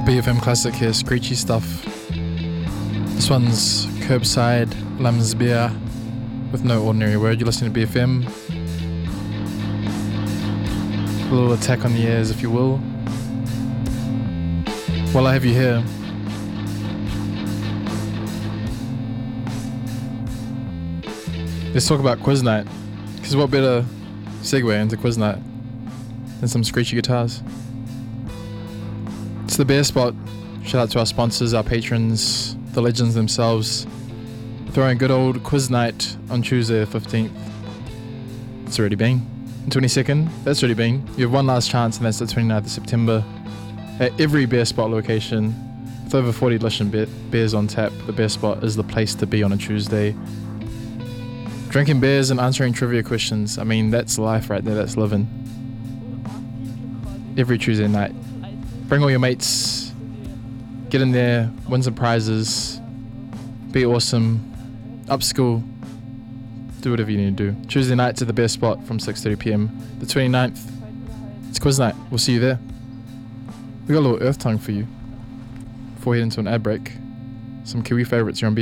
BFM Classic here, screechy stuff. This one's Curbside Lemons Beer with No Ordinary Word. You're listening to BFM. A little attack on the ears, if you will. While I have you here, let's talk about quiz night. Because what better segue into quiz night than some screechy guitars? It's the Bear Spot. Shout out to our sponsors, our patrons, the legends themselves. Throwing good old quiz night on Tuesday the 15th. It's already been. 22nd, that's already been. You have one last chance, and that's the 29th of September. At every Bear Spot location, with over 40 delicious beers on tap, the Bear Spot is the place to be on a Tuesday. Drinking beers and answering trivia questions. I mean, that's life right there, that's living. Every Tuesday night. Bring all your mates, get in there, win some prizes, be awesome, upskill, do whatever you need to do. Tuesday nights at the Bear Spot from 6:30 p.m. The 29th, it's quiz night. We'll see you there. We got a little earth tongue for you before we head into an ad break. Some Kiwi favourites here on